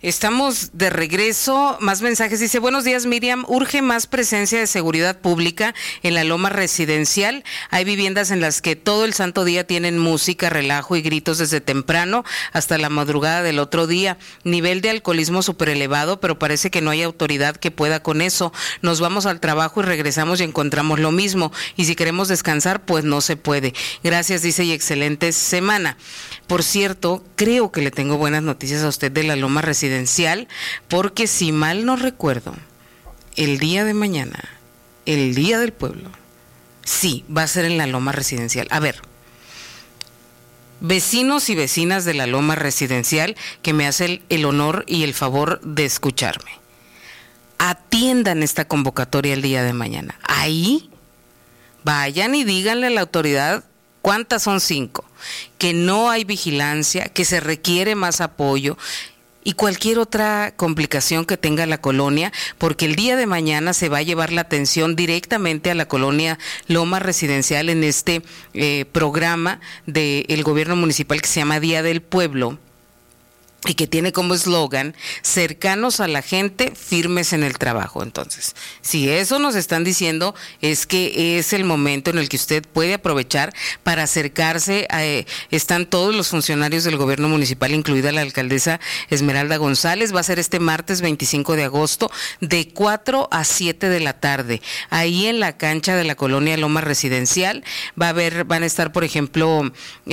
Estamos de regreso, más mensajes. Dice, buenos días Miriam, urge más presencia de seguridad pública en la Loma Residencial. Hay viviendas en las que todo el santo día tienen música, relajo y gritos desde temprano hasta la madrugada del otro día. Nivel de alcoholismo súper elevado, pero parece que no hay autoridad que pueda con eso. Nos vamos al trabajo y regresamos y encontramos lo mismo. Y si queremos descansar, pues no se puede. Gracias, dice, y excelente semana. Por cierto, creo que le tengo buenas noticias a usted de la Loma Residencial, porque si mal no recuerdo, el día de mañana, el Día del Pueblo, sí, va a ser en la Loma Residencial. A ver, vecinos y vecinas de la Loma Residencial que me hacen el honor y el favor de escucharme, atiendan esta convocatoria el día de mañana. Ahí vayan y díganle a la autoridad cuántas son 5, que no hay vigilancia, que se requiere más apoyo y cualquier otra complicación que tenga la colonia, porque el día de mañana se va a llevar la atención directamente a la colonia Loma Residencial en este programa del gobierno municipal que se llama Día del Pueblo, y que tiene como eslogan, cercanos a la gente, firmes en el trabajo. Entonces, si eso nos están diciendo, es que es el momento en el que usted puede aprovechar para acercarse están todos los funcionarios del gobierno municipal, incluida la alcaldesa Esmeralda González. Va a ser este martes 25 de agosto, de 4 a 7 de la tarde, ahí en la cancha de la colonia Loma Residencial. Van a estar, por ejemplo,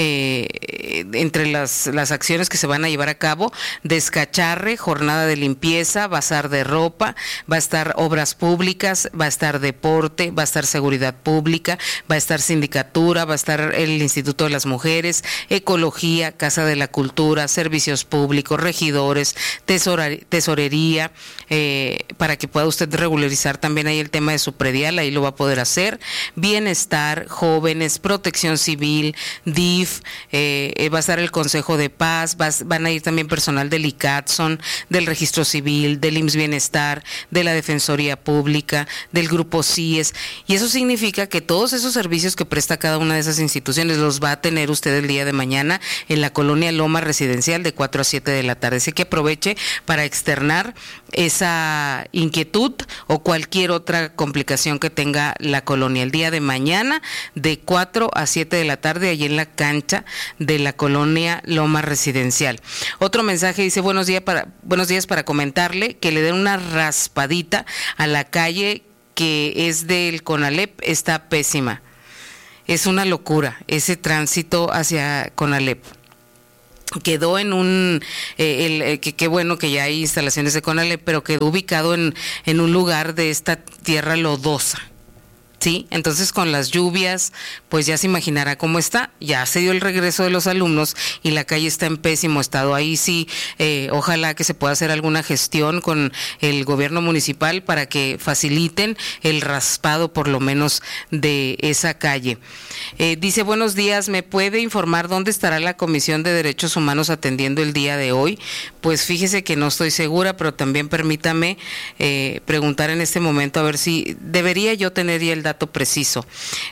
entre las acciones que se van a llevar a cabo, descacharre, jornada de limpieza, bazar de ropa, va a estar obras públicas, va a estar deporte, va a estar seguridad pública, va a estar sindicatura, va a estar el Instituto de las Mujeres, ecología, Casa de la Cultura, servicios públicos, regidores, tesorería, para que pueda usted regularizar también ahí el tema de su predial, ahí lo va a poder hacer, bienestar, jóvenes, protección civil, DIF, va a estar el Consejo de Paz, van a ir también personal del ICATSON, del Registro Civil, del IMSS Bienestar, de la Defensoría Pública, del Grupo CIES, y eso significa que todos esos servicios que presta cada una de esas instituciones los va a tener usted el día de mañana en la colonia Loma Residencial de 4 a 7 de la tarde. Así que aproveche para externar esa inquietud o cualquier otra complicación que tenga la colonia el día de mañana de 4 a 7 de la tarde, allí en la cancha de la colonia Loma Residencial. Otro mensaje dice, buenos días para comentarle que le den una raspadita a la calle que es del CONALEP, está pésima. Es una locura ese tránsito hacia CONALEP. Quedó en un, qué bueno que ya hay instalaciones de CONALEP, pero quedó ubicado en un lugar de esta tierra lodosa. Sí, entonces con las lluvias, pues ya se imaginará cómo está. Ya se dio el regreso de los alumnos y la calle está en pésimo estado. Ahí sí, ojalá que se pueda hacer alguna gestión con el gobierno municipal para que faciliten el raspado por lo menos de esa calle. Dice, buenos días, ¿me puede informar dónde estará la Comisión de Derechos Humanos atendiendo el día de hoy? Pues fíjese que no estoy segura, pero también permítame preguntar en este momento a ver si debería yo tener ya el dato preciso,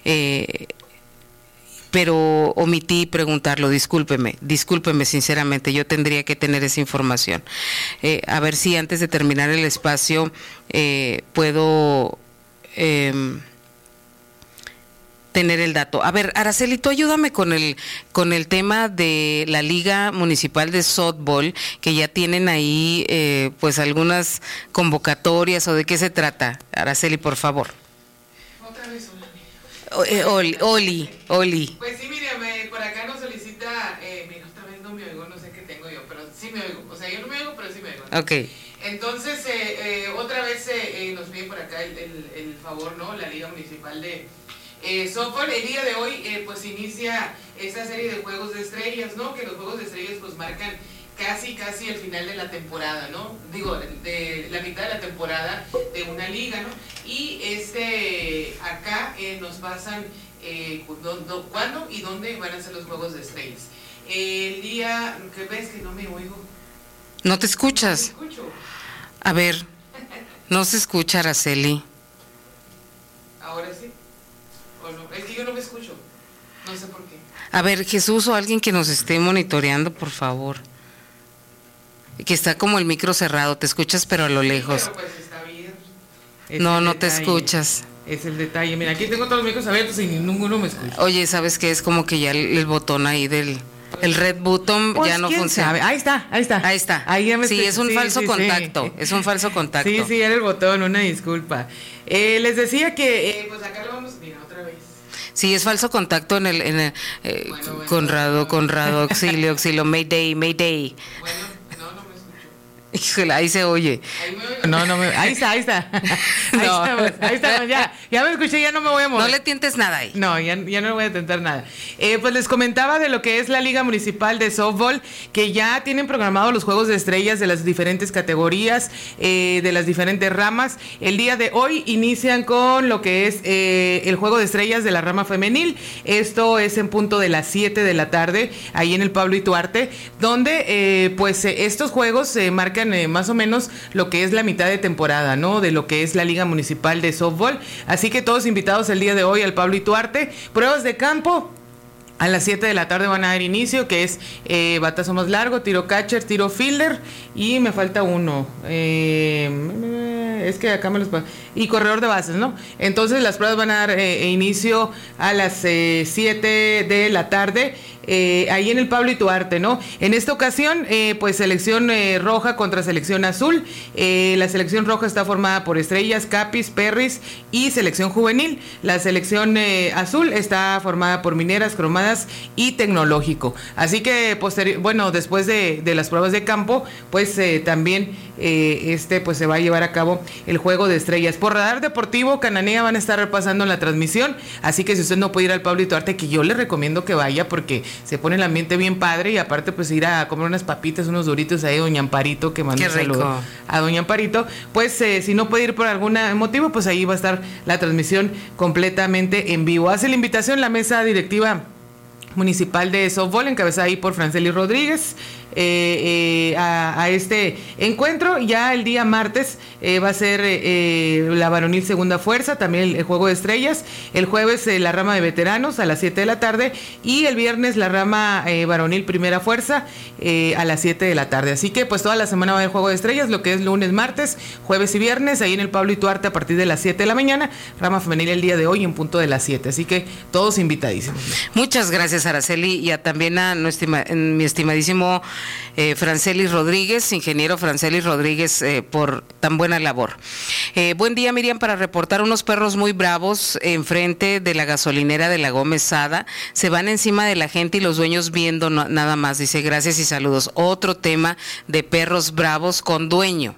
pero omití preguntarlo, discúlpeme sinceramente, yo tendría que tener esa información. A ver si antes de terminar el espacio puedo tener el dato. A ver, Araceli, tú ayúdame con el tema de la Liga Municipal de Softball, que ya tienen ahí pues algunas convocatorias, o de qué se trata. Araceli, por favor. Oli. Pues sí, mire, por acá nos solicita, mira, otra vez no me oigo, no sé qué tengo yo, pero sí me oigo, o sea, yo no me oigo, pero sí me oigo, ¿no? Ok. Entonces, otra vez nos pide por acá el favor, ¿no? La Liga Municipal de Softball. El día de hoy, pues inicia esta serie de Juegos de Estrellas, ¿no? Que los Juegos de Estrellas, pues marcan casi el final de la temporada, ¿no? Digo, de la mitad de la temporada de una liga, ¿no? Y acá nos pasan cuándo y dónde van a ser los Juegos de Estrellas. El día, ¿qué ves? Que no me oigo. ¿No te escuchas? No me escucho. A ver, no se escucha, Araceli. ¿Ahora sí? ¿O no? Es que yo no me escucho. No sé por qué. A ver, Jesús o alguien que nos esté monitoreando, por favor. Que está como el micro cerrado, te escuchas pero a lo lejos. Pero pues está bien. No te escuchas. Es el detalle. Mira, aquí tengo todos los micros abiertos y ninguno me escucha. Oye, ¿sabes qué? Es como que ya el botón ahí el red button pues, ya no funciona. Sabe? Ahí está. Ahí ya me es un falso contacto. Sí. Es un falso contacto. Sí, era el botón, una disculpa. Les decía que, pues acá lo vamos, mira, otra vez. Sí, es falso contacto en el Conrado, auxilio, Mayday. Bueno, no me escucho. Híjole, ahí se oye. Ahí está. Ahí está, ya me escuché, ya no me voy a mover. No le tientes nada ahí. No, ya no voy a tentar nada. Pues les comentaba de lo que es la Liga Municipal de Softball, que ya tienen programados los Juegos de Estrellas de las diferentes categorías, de las diferentes ramas. El día de hoy inician con lo que es el Juego de Estrellas de la rama femenil. Esto es en punto de las 7 de la tarde, ahí en el Pablo Ituarte, donde estos juegos marcan más o menos lo que es la mitad de temporada, ¿no? De lo que es la Liga Municipal de Softball. Así que todos invitados el día de hoy al Pablo Ituarte. Pruebas de campo. A las 7 de la tarde van a dar inicio, que es batazo más largo, tiro catcher, tiro fielder, y me falta uno. Es que acá me los... Y corredor de bases, ¿no? Entonces las pruebas van a dar inicio a las 7 de la tarde. Ahí en el Pablo Ituarte, ¿no? En esta ocasión, pues selección roja contra selección azul. La selección roja está formada por Estrellas, Capis, Perris y selección juvenil. La selección azul está formada por Mineras, Cromadas y Tecnológico. Así que, después de las pruebas de campo, pues también pues se va a llevar a cabo el Juego de Estrellas. Por Radar Deportivo, Cananea van a estar repasando la transmisión. Así que si usted no puede ir al Pablo Ituarte, que yo le recomiendo que vaya porque se pone el ambiente bien padre, y aparte pues ir a comer unas papitas, unos duritos ahí, doña Amparito, que manda un saludo a doña Amparito, pues si no puede ir por algún motivo, pues ahí va a estar la transmisión completamente en vivo. Hace la invitación la mesa directiva municipal de softball, encabezada ahí por Franceli Rodríguez, a este encuentro. Ya el día martes va a ser la varonil segunda fuerza, también el Juego de Estrellas. El jueves la rama de veteranos a las 7 de la tarde, y el viernes la rama varonil primera fuerza a las 7 de la tarde. Así que pues toda la semana va a haber Juego de Estrellas, lo que es lunes, martes, jueves y viernes, ahí en el Pablo Ituarte a partir de las 7 de la mañana, rama femenil el día de hoy en punto de las 7. Así que todos invitadísimos. Muchas gracias, Araceli, y también a mi estimadísimo Franceli Rodríguez, ingeniero Franceli Rodríguez, por tan buena labor. Buen día, Miriam, para reportar unos perros muy bravos enfrente de la gasolinera de la Gómez Sada. Se van encima de la gente y los dueños viendo nada más. Dice, gracias y saludos. Otro tema de perros bravos con dueño.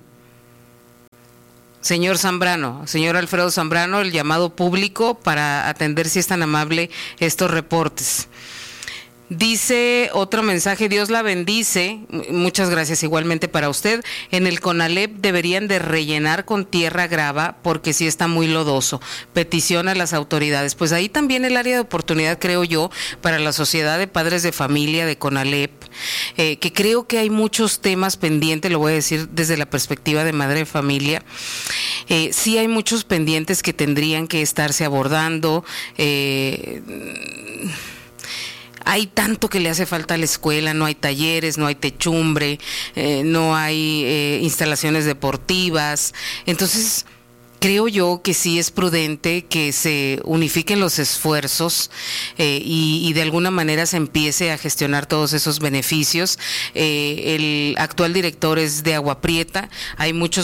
Señor Zambrano, señor Alfredo Zambrano, el llamado público para atender, si es tan amable, estos reportes. Dice otro mensaje, Dios la bendice, muchas gracias igualmente para usted. En el CONALEP deberían de rellenar con tierra grava porque sí está muy lodoso. Petición a las autoridades. Pues ahí también el área de oportunidad, creo yo, para la Sociedad de Padres de Familia de CONALEP, que creo que hay muchos temas pendientes, lo voy a decir desde la perspectiva de madre de familia. Sí hay muchos pendientes que tendrían que estarse abordando. Hay tanto que le hace falta a la escuela, no hay talleres, no hay techumbre, no hay instalaciones deportivas. Entonces, creo yo que sí es prudente que se unifiquen los esfuerzos y de alguna manera se empiece a gestionar todos esos beneficios. El actual director es de Agua Prieta, hay muchos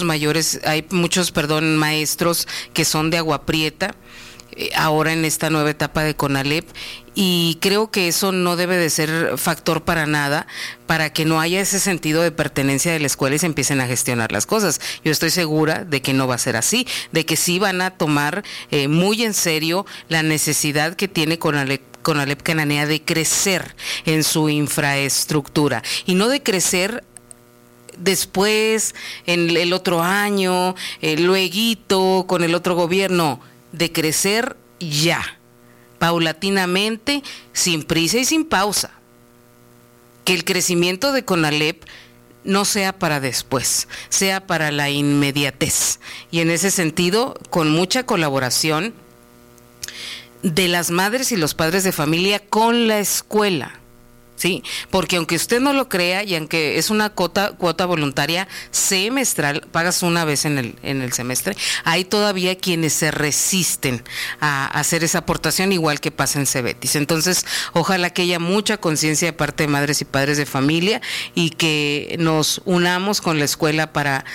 maestros que son de Agua Prieta, ahora en esta nueva etapa de CONALEP, y creo que eso no debe de ser factor para nada, para que no haya ese sentido de pertenencia de la escuela y se empiecen a gestionar las cosas. Yo estoy segura de que no va a ser así, de que sí van a tomar muy en serio la necesidad que tiene CONALEP Cananea de crecer en su infraestructura, y no de crecer después, en el otro año, lueguito, con el otro gobierno, de crecer ya, paulatinamente, sin prisa y sin pausa. Que el crecimiento de CONALEP no sea para después, sea para la inmediatez. Y en ese sentido, con mucha colaboración de las madres y los padres de familia con la escuela. Sí, porque aunque usted no lo crea y aunque es una cuota voluntaria semestral, pagas una vez en el semestre, hay todavía quienes se resisten a hacer esa aportación, igual que pasa en Cebetis. Entonces, ojalá que haya mucha conciencia de parte de madres y padres de familia y que nos unamos con la escuela para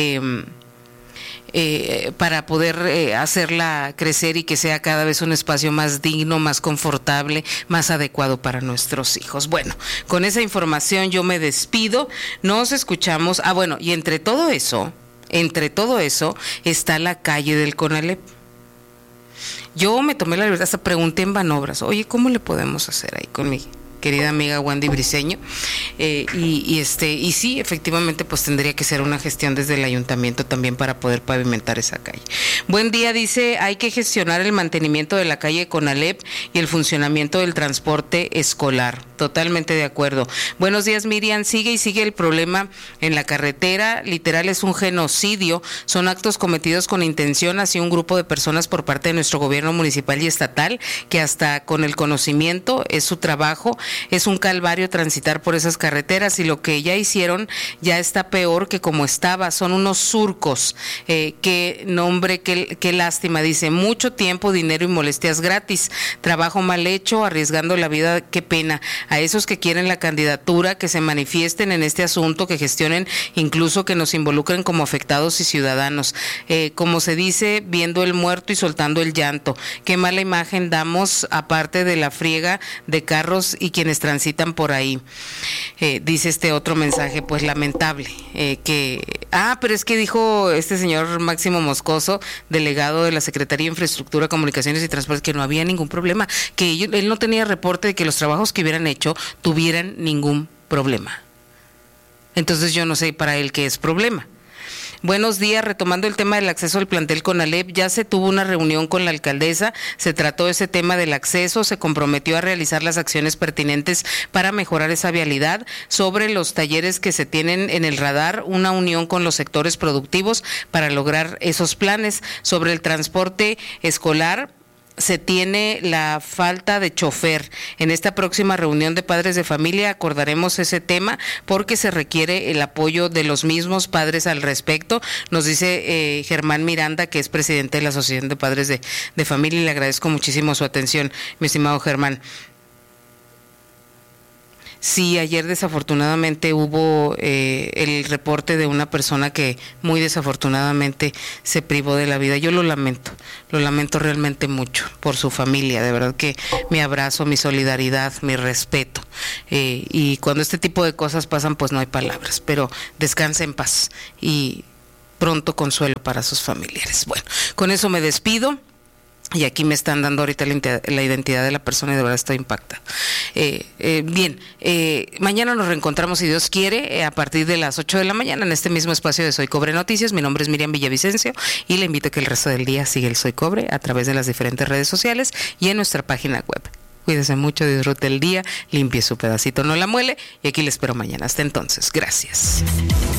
poder hacerla crecer y que sea cada vez un espacio más digno, más confortable, más adecuado para nuestros hijos. Bueno, con esa información yo me despido, nos escuchamos. Bueno, y entre todo eso está la calle del CONALEP. Yo me tomé la libertad, hasta pregunté en Banobras, oye, ¿cómo le podemos hacer ahí con mi querida amiga Wendy Briceño? Y sí, efectivamente, pues tendría que ser una gestión desde el ayuntamiento también para poder pavimentar esa calle. Buen día, dice, hay que gestionar el mantenimiento de la calle CONALEP y el funcionamiento del transporte escolar. Totalmente de acuerdo. Buenos días, Miriam. Sigue el problema en la carretera. Literal es un genocidio. Son actos cometidos con intención hacia un grupo de personas por parte de nuestro gobierno municipal y estatal, que hasta con el conocimiento es su trabajo. Es un calvario transitar por esas carreteras y lo que ya hicieron ya está peor que como estaba. Son unos surcos. Qué nombre, qué lástima. Dice, mucho tiempo, dinero y molestias gratis. Trabajo mal hecho, arriesgando la vida. Qué pena. A esos que quieren la candidatura, que se manifiesten en este asunto, que gestionen, incluso que nos involucren como afectados y ciudadanos. Como se dice, viendo el muerto y soltando el llanto. Qué mala imagen damos, aparte de la friega de carros y quienes transitan por ahí. Dice este otro mensaje, pues lamentable. Pero es que dijo este señor Máximo Moscoso, delegado de la Secretaría de Infraestructura, Comunicaciones y Transportes, que no había ningún problema, que él no tenía reporte de que los trabajos que hubieran hecho tuvieran ningún problema. Entonces yo no sé para él qué es problema. Buenos días, retomando el tema del acceso al plantel CONALEP, ya se tuvo una reunión con la alcaldesa, se trató ese tema del acceso, se comprometió a realizar las acciones pertinentes para mejorar esa vialidad. Sobre los talleres que se tienen en el radar, una unión con los sectores productivos para lograr esos planes. Sobre el transporte escolar, se tiene la falta de chofer. En esta próxima reunión de padres de familia acordaremos ese tema porque se requiere el apoyo de los mismos padres al respecto. Nos dice Germán Miranda, que es presidente de la Asociación de Padres de Familia, y le agradezco muchísimo su atención, mi estimado Germán. Sí, ayer desafortunadamente hubo el reporte de una persona que muy desafortunadamente se privó de la vida. Yo lo lamento realmente mucho por su familia, de verdad que mi abrazo, mi solidaridad, mi respeto. Y cuando este tipo de cosas pasan, pues no hay palabras, pero descanse en paz y pronto consuelo para sus familiares. Bueno, con eso me despido. Y aquí me están dando ahorita la identidad de la persona y de verdad estoy impactada. Mañana nos reencontramos, si Dios quiere, a partir de las 8 de la mañana en este mismo espacio de Soy Cobre Noticias. Mi nombre es Miriam Villavicencio y le invito a que el resto del día siga el Soy Cobre a través de las diferentes redes sociales y en nuestra página web. Cuídese mucho, disfrute el día, limpie su pedacito, no la muele, y aquí le espero mañana. Hasta entonces, gracias.